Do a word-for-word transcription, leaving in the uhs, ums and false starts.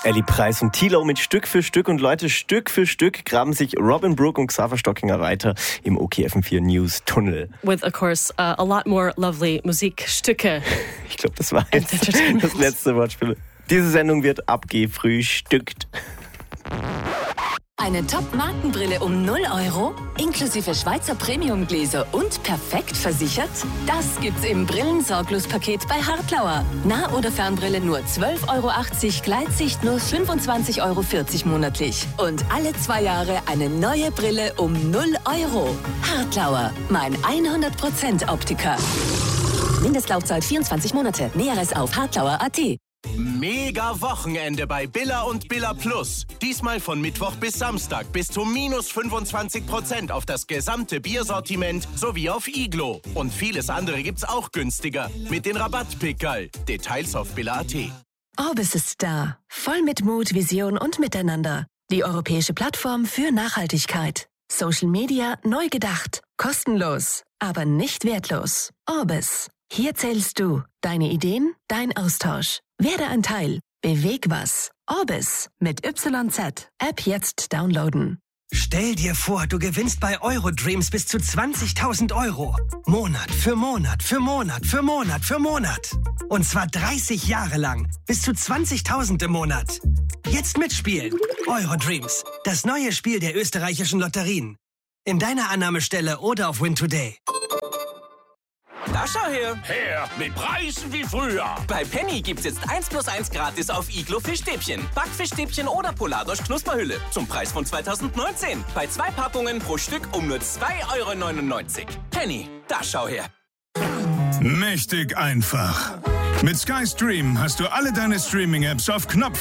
Ellie Preis und T-Lo mit Stück für Stück. Und Leute, Stück für Stück graben sich Robin Brook und Xaver Stockinger weiter im O K F M vier News Tunnel. With, of course, uh, a lot more lovely Musikstücke. Ich glaube, das war jetzt das letzte Wortspiel. Diese Sendung wird abgefrühstückt. Eine Top-Markenbrille um null Euro, inklusive Schweizer Premium-Gläser und perfekt versichert? Das gibt's im Brillensorglos-Paket bei Hartlauer. Nah- oder Fernbrille nur zwölf Euro achtzig, Gleitsicht nur fünfundzwanzig Euro vierzig monatlich. Und alle zwei Jahre eine neue Brille um null Euro. Hartlauer, mein hundert Prozent Optiker. Mindestlaufzeit vierundzwanzig Monate. Näheres auf hartlauer punkt a t. Mega Wochenende bei Billa und Billa Plus. Diesmal von Mittwoch bis Samstag bis zu minus fünfundzwanzig Prozent auf das gesamte Biersortiment sowie auf Iglo. Und vieles andere gibt's auch günstiger mit den Rabattpickerl. Details auf billa punkt a t. Orbis ist da. Voll mit Mut, Vision und Miteinander. Die europäische Plattform für Nachhaltigkeit. Social Media neu gedacht. Kostenlos, aber nicht wertlos. Orbis. Hier zählst du. Deine Ideen, dein Austausch. Werde ein Teil. Beweg was. Orbis mit Y Z. App jetzt downloaden. Stell dir vor, du gewinnst bei Eurodreams bis zu zwanzigtausend Euro. Monat für Monat für Monat für Monat für Monat. Und zwar dreißig Jahre lang. Bis zu zwanzigtausend im Monat. Jetzt mitspielen. Eurodreams. Das neue Spiel der österreichischen Lotterien. In deiner Annahmestelle oder auf Win Today. Da schau her. Her, mit Preisen wie früher. Bei Penny gibt's jetzt eins plus eins gratis auf Iglo Fischstäbchen, Backfischstäbchen oder Polardosch Knusperhülle. Zum Preis von zweitausendneunzehn. Bei zwei Packungen pro Stück um nur zwei Euro neunundneunzig. Penny, da schau her. Mächtig einfach. Mit Sky Stream hast du alle deine Streaming-Apps auf Knopf.